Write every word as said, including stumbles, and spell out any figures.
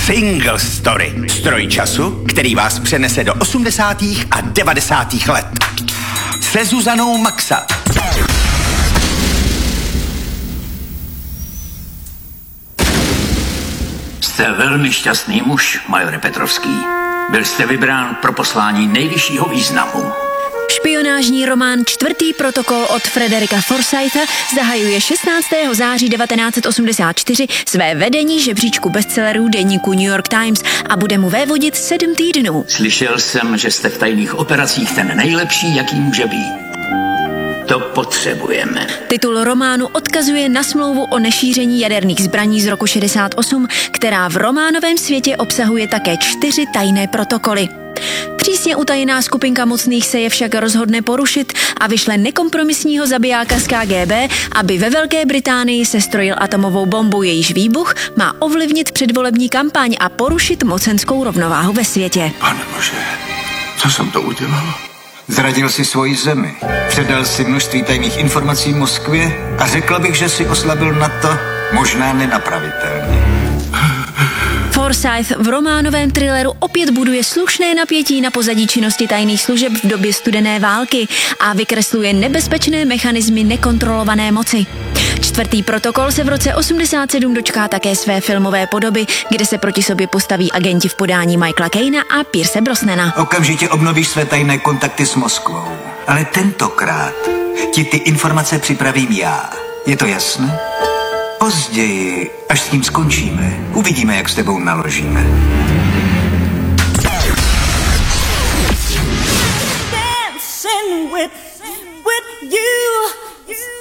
Single Story. Stroj času, který vás přenese do osmdesátých a devadesátých let. Se Zuzanou Maxa. Jste velmi šťastný muž, majore Petrovský. Byl jste vybrán pro poslání nejvyššího významu. Špionážní román Čtvrtý protokol od Frederika Forsytha zahajuje šestnáctého září devatenáct set osmdesát čtyři své vedení žebříčku bestsellerů deníku New York Times a bude mu vévodit sedm týdnů. Slyšel jsem, že jste v tajných operacích ten nejlepší, jaký může být. To potřebujeme. Titul románu odkazuje na smlouvu o nešíření jaderných zbraní z roku šedesát osm, která v románovém světě obsahuje také čtyři tajné protokoly. Přísně utajená skupinka mocných se je však rozhodne porušit a vyšle nekompromisního zabijáka z K G B, aby ve Velké Británii sestrojil atomovou bombu, jejíž výbuch má ovlivnit předvolební kampaň a porušit mocenskou rovnováhu ve světě. Pane Bože, co jsem to udělal? Zradil si svoji zemi, předal si množství tajných informací Moskvě a řekla bych, že si oslabil NATO možná nenapravitelně. Forsyth v románovém thrilleru opět buduje slušné napětí na pozadí činnosti tajných služeb v době studené války a vykresluje nebezpečné mechanismy nekontrolované moci. Čtvrtý protokol se v roce osmdesát sedm dočká také své filmové podoby, kde se proti sobě postaví agenti v podání Michaela Caina a Pierce Brosnana. Okamžitě obnovíš své tajné kontakty s Moskvou, ale tentokrát ti ty informace připravím já. Je to jasné? Později, až s tím skončíme, uvidíme, jak s tebou naložíme. Dancing with, with you.